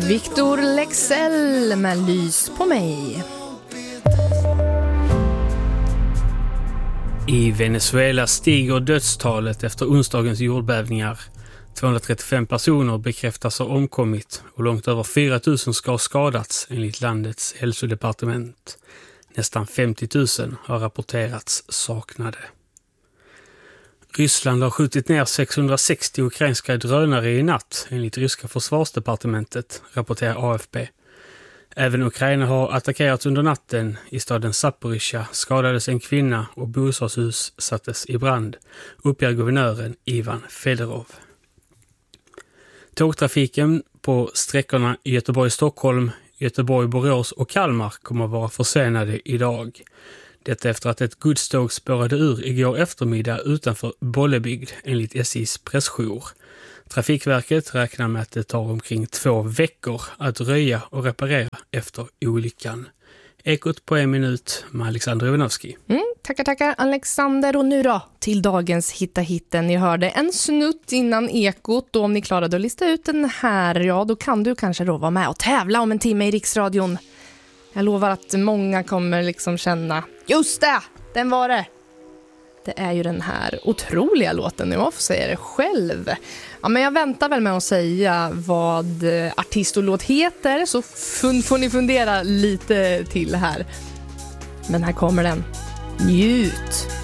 Victor Leksell med Lys på mig. I Venezuela stiger dödstalet efter onsdagens jordbävningar. 235 personer bekräftas ha omkommit och långt över 4 000 ska ha skadats enligt landets hälsodepartement. Nästan 50 000 har rapporterats saknade. Ryssland har skjutit ner 660 ukrainska drönare i natt enligt ryska försvarsdepartementet, rapporterar AFP. Även Ukraina har attackerats under natten. I staden Zaporizjzja skadades en kvinna och bostadshus sattes i brand, uppger guvernören Ivan Fedorov. Tågtrafiken på sträckorna Göteborg-Stockholm, Göteborg-Borås och Kalmar kommer att vara försenade idag. Detta efter att ett godståg spårade ur igår eftermiddag utanför Bollebygd enligt SJs pressjour. Trafikverket räknar med att det tar omkring 2 veckor att röja och reparera efter olyckan. Ekot på 1 minut med Alexander Ivanovski. Tackar Alexander, och nu då till dagens hitta-hitten. Ni hörde en snutt innan Ekot, och om ni klarade att lista ut den här, ja då kan du kanske då vara med och tävla om en timme i Riksradion. Jag lovar att många kommer liksom känna, just det, den var det. Det är ju den här otroliga låten, nu jag får säga det själv. Ja, men jag väntar väl med att säga vad artist och låt heter, så får ni fundera lite till här. Men här kommer den. Njut!